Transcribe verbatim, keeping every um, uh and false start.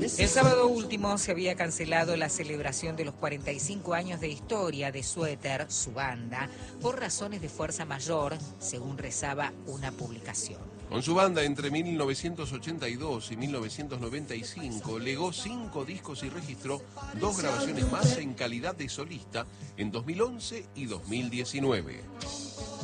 El sábado último se había cancelado la celebración de los cuarenta y cinco años de historia de Suéter, su banda, por razones de fuerza mayor, según rezaba una publicación. Con su banda entre mil novecientos ochenta y dos y mil novecientos noventa y cinco legó cinco discos y registró dos grabaciones más en calidad de solista en dos mil once y dos mil diecinueve.